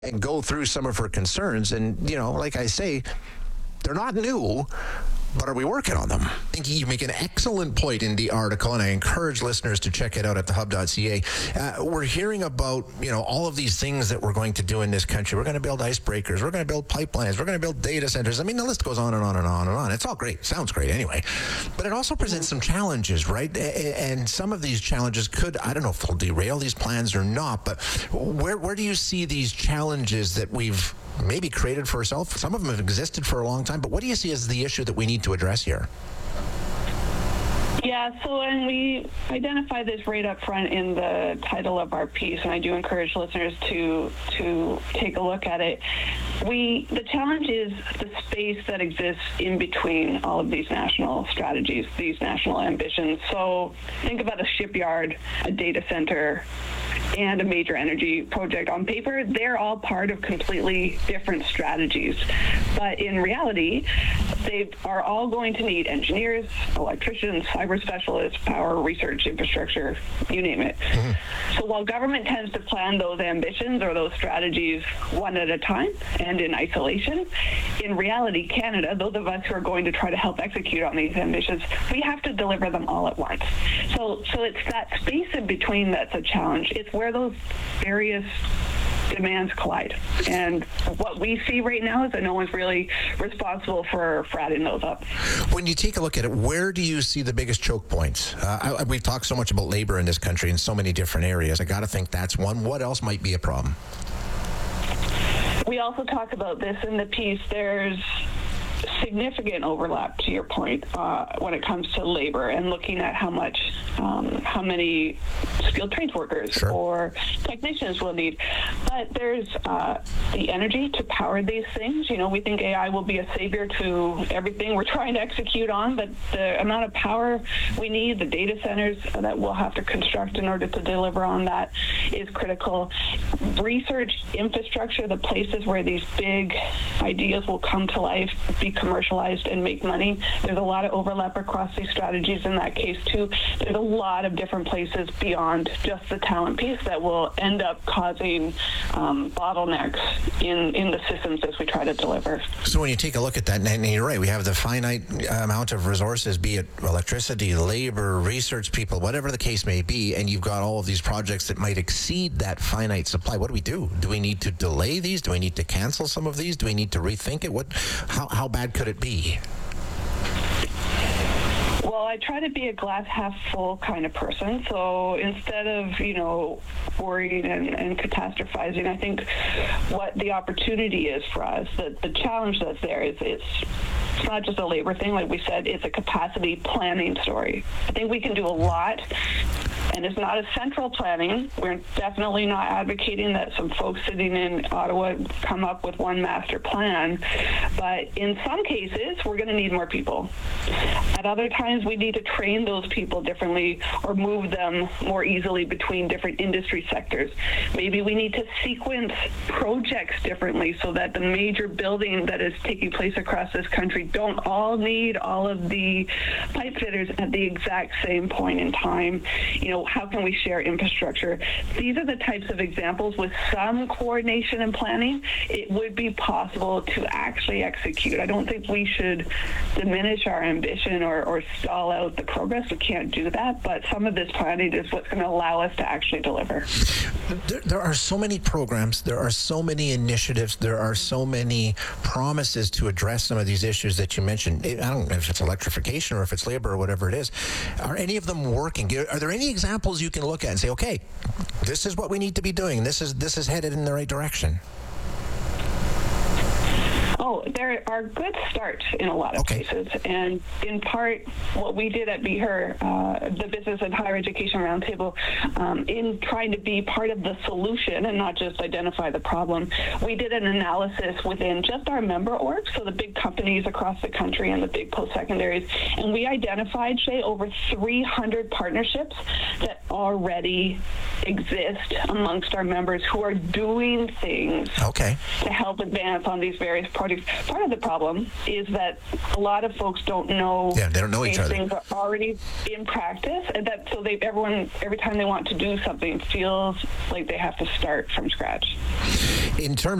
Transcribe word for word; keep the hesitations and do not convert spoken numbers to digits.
and go through some of her concerns. And, you know, like I say, they're not new, but are we working on them? I think you make an excellent point in the article, and I encourage listeners to check it out at the hub dot c a. Uh, we're hearing about, you know, all of these things that we're going to do in this country. We're going to build icebreakers. We're going to build pipelines. We're going to build data centers. I mean, the list goes on and on and on and on. It's all great. Sounds great anyway. But it also presents some challenges, right? And some of these challenges could, I don't know if they'll derail these plans or not, but where, where do you see these challenges that we've maybe created for ourselves? Some of them have existed for a long time, but what do you see as the issue that we need to address here? Yeah, so and we identify this right up front in the title of our piece, and I do encourage listeners to to take a look at it. We the challenge is the space that exists in between all of these national strategies, these national ambitions. So think about a shipyard, a data center, and a major energy project. On paper, they're all part of completely different strategies. But in reality, they are all going to need engineers, electricians, cyber specialists, power, research, infrastructure, you name it. Mm-hmm. So while government tends to plan those ambitions or those strategies one at a time and in isolation, in reality, Canada, those of us who are going to try to help execute on these ambitions, we have to deliver them all at once. So, so it's that space in between that's a challenge. It's where those various demands collide. And what we see right now is that no one's really responsible for, for adding those up. When you take a look at it, where do you see the biggest choke points? Uh, I, we've talked so much about labor in this country in so many different areas. I got to think that's one. What else might be a problem? We also talk about this in the piece. There's significant overlap, to your point, uh, when it comes to labor and looking at how much, um, how many skilled trades workers sure. or technicians we'll need. But there's uh, the energy to power these things. You know, we think A I will be a savior to everything we're trying to execute on, but the amount of power we need, the data centers that we'll have to construct in order to deliver on that is critical. Research infrastructure, the places where these big ideas will come to life, be commercialized and make money. There's a lot of overlap across these strategies in that case too. There's a lot of different places beyond just the talent piece that will end up causing um, bottlenecks in, in the systems as we try to deliver. So when you take a look at that, and you're right, we have the finite amount of resources, be it electricity, labor, research people, whatever the case may be, and you've got all of these projects that might exceed that finite supply. What do we do? Do we need to delay these? Do we need to cancel some of these? Do we need to rethink it? What? How, how bad could it be? Well, I try to be a glass half full kind of person. So instead of, you know, worrying and, and catastrophizing, I think what the opportunity is for us, the, the challenge that's there is it's, it's not just a labor thing. Like we said, it's a capacity planning story. I think we can do a lot. And it's not a central planning. We're definitely not advocating that some folks sitting in Ottawa come up with one master plan. But in some cases, we're going to need more people. At other times, we need to train those people differently or move them more easily between different industry sectors. Maybe we need to sequence projects differently so that the major building that is taking place across this country don't all need all of the pipe fitters at the exact same point in time. You know, how can we share infrastructure? These are the types of examples. With some coordination and planning, it would be possible to actually execute. I don't think we should diminish our ambition or, or stall out the progress. We can't do that, but some of this planning is what's going to allow us to actually deliver. There, there are so many programs, there are so many initiatives, there are so many promises to address some of these issues that you mentioned. I don't know if it's electrification or if it's labor or whatever it is. Are any of them working? Are there any examples you can look at and say, okay, this is what we need to be doing. This is this is headed in the right direction? Oh, there are good starts in a lot of okay. cases. And in part, what we did at BEHR, uh, the Business and Higher Education Roundtable, um, in trying to be part of the solution and not just identify the problem, we did an analysis within just our member orgs, so the big companies across the country and the big post-secondaries, and we identified, Shay, over three hundred partnerships that already exist amongst our members who are doing things okay. to help advance on these various projects. projects. Part of the problem is that a lot of folks don't know. Yeah, they don't know each these other. Things are already in practice, and that so they everyone every time they want to do something feels like they have to start from scratch. In terms